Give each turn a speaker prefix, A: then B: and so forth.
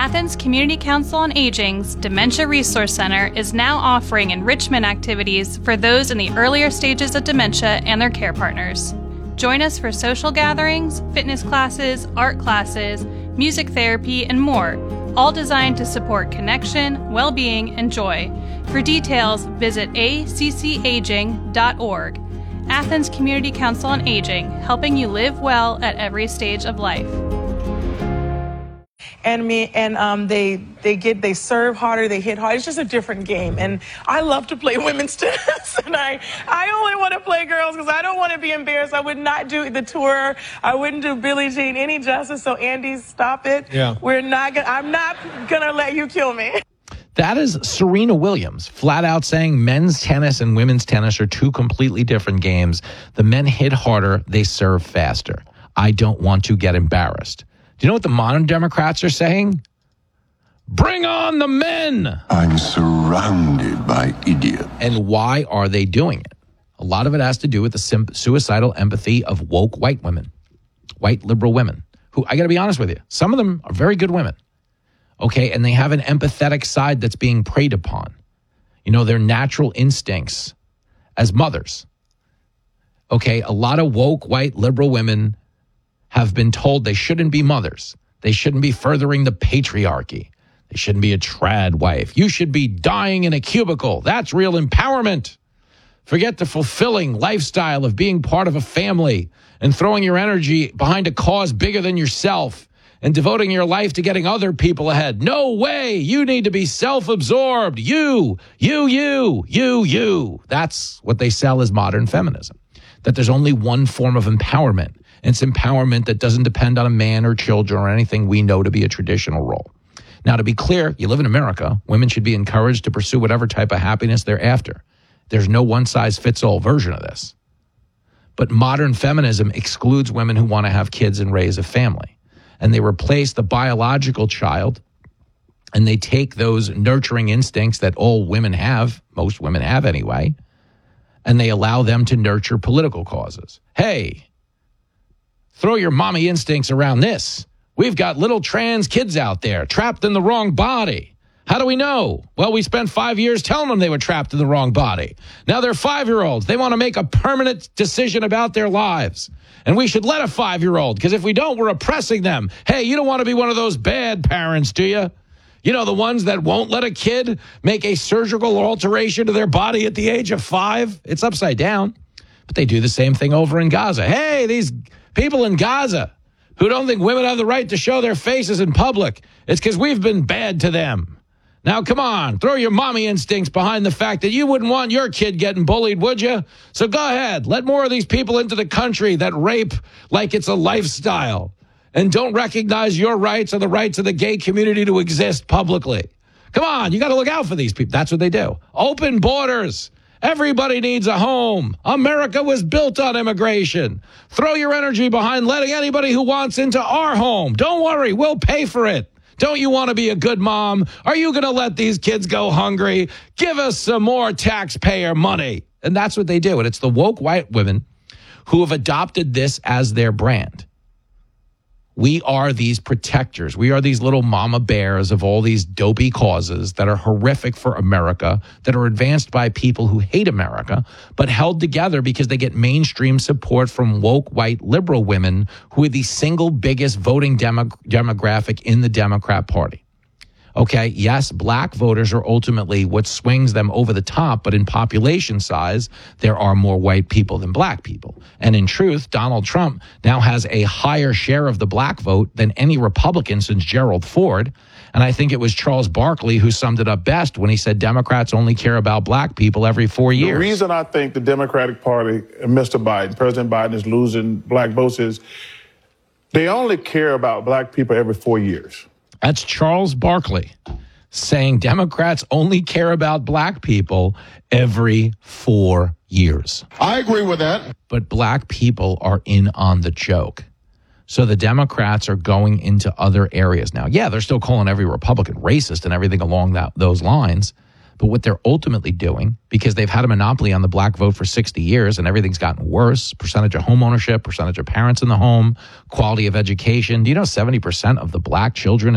A: Athens Community Council on Aging's Dementia Resource Center is now offering enrichment activities for those in the earlier stages of dementia and their care partners. Join us for social gatherings, fitness classes, art classes, music therapy, and more, all designed to support connection, well-being, and joy. For details, visit accaging.org. Athens Community Council on Aging, helping you live well at every stage of life.
B: They serve harder, they hit harder. It's just a different game. And I love to play women's tennis, and I only want to play girls because I don't want to be embarrassed. I would not do the tour. I wouldn't do Billie Jean any justice. So Andy, stop it.
C: Yeah.
B: I'm not gonna let you kill me.
C: That is Serena Williams, flat out saying men's tennis and women's tennis are two completely different games. The men hit harder, they serve faster. I don't want to get embarrassed. Do you know what the modern Democrats are saying? Bring on the men!
D: I'm surrounded by idiots.
C: And why are they doing it? A lot of it has to do with the suicidal empathy of woke white women, white liberal women, who, I got to be honest with you, some of them are very good women, okay? And they have an empathetic side that's being preyed upon. You know, their natural instincts as mothers. Okay, a lot of woke white liberal women have been told they shouldn't be mothers. They shouldn't be furthering the patriarchy. They shouldn't be a trad wife. You should be dying in a cubicle. That's real empowerment. Forget the fulfilling lifestyle of being part of a family and throwing your energy behind a cause bigger than yourself and devoting your life to getting other people ahead. No way. You need to be self-absorbed. You. That's what they sell as modern feminism. That there's only one form of empowerment. It's empowerment that doesn't depend on a man or children or anything we know to be a traditional role. Now, to be clear, you live in America. Women should be encouraged to pursue whatever type of happiness they're after. There's no one-size-fits-all version of this. But modern feminism excludes women who want to have kids and raise a family. And they replace the biological child, and they take those nurturing instincts that all women have, most women have anyway, and they allow them to nurture political causes. Hey, throw your mommy instincts around this. We've got little trans kids out there trapped in the wrong body. How do we know? Well, we spent 5 years telling them they were trapped in the wrong body. Now they're 5-year-olds. They want to make a permanent decision about their lives. And we should let a 5-year-old, because if we don't, we're oppressing them. Hey, you don't want to be one of those bad parents, do you? You know, the ones that won't let a kid make a surgical alteration to their body at the age of 5? It's upside down. But they do the same thing over in Gaza. Hey, these people in Gaza who don't think women have the right to show their faces in public, it's because we've been bad to them. Now, come on, throw your mommy instincts behind the fact that you wouldn't want your kid getting bullied, would you? So go ahead, let more of these people into the country that rape like it's a lifestyle and don't recognize your rights or the rights of the gay community to exist publicly. Come on, you got to look out for these people. That's what they do. Open borders. Everybody needs a home. America was built on immigration. Throw your energy behind letting anybody who wants into our home. Don't worry, we'll pay for it. Don't you want to be a good mom? Are you going to let these kids go hungry? Give us some more taxpayer money. And that's what they do. And it's the woke white women who have adopted this as their brand. We are these protectors. We are these little mama bears of all these dopey causes that are horrific for America, that are advanced by people who hate America, but held together because they get mainstream support from woke white liberal women who are the single biggest voting demographic in the Democrat Party. Okay, yes, black voters are ultimately what swings them over the top, but in population size, there are more white people than black people. And in truth, Donald Trump now has a higher share of the black vote than any Republican since Gerald Ford. And I think it was Charles Barkley who summed it up best when he said Democrats only care about black people every 4 years.
E: The reason I think the Democratic Party and Mr. Biden, President Biden, is losing black votes is they only care about black people every 4 years.
C: That's Charles Barkley saying Democrats only care about black people every 4 years.
E: I agree with that.
C: But black people are in on the joke. So the Democrats are going into other areas now. Yeah, they're still calling every Republican racist and everything along those lines. But what they're ultimately doing, because they've had a monopoly on the black vote for 60 years and everything's gotten worse, percentage of home ownership, percentage of parents in the home, quality of education. Do you know 70% of the black children